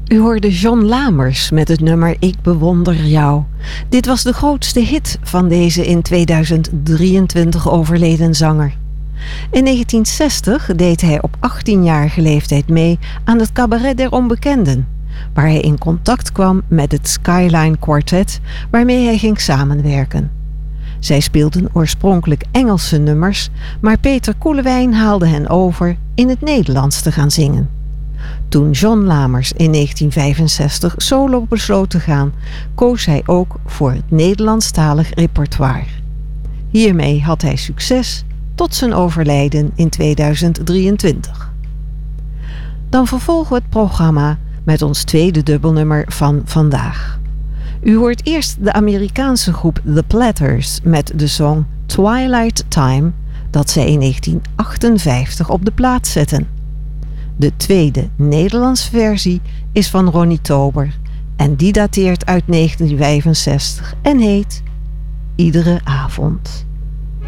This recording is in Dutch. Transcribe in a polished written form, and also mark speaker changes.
Speaker 1: U hoorde John Lamers met het nummer Ik bewonder jou. Dit was de grootste hit van deze in 2023 overleden zanger. In 1960 deed hij op 18-jarige leeftijd mee aan het Cabaret der Onbekenden, waar hij in contact kwam met het Skyline Quartet, waarmee hij ging samenwerken. Zij speelden oorspronkelijk Engelse nummers, maar Peter Koelewijn haalde hen over in het Nederlands te gaan zingen. Toen John Lamers in 1965 solo besloot te gaan, koos hij ook voor het Nederlandstalig repertoire. Hiermee had hij succes tot zijn overlijden in 2023. Dan vervolgen we het programma met ons tweede dubbelnummer van vandaag. U hoort eerst de Amerikaanse groep The Platters met de song Twilight Time, dat zij in 1958 op de plaat zetten. De tweede Nederlandse versie is van Ronnie Tober en die dateert uit 1965 en heet Iedere avond.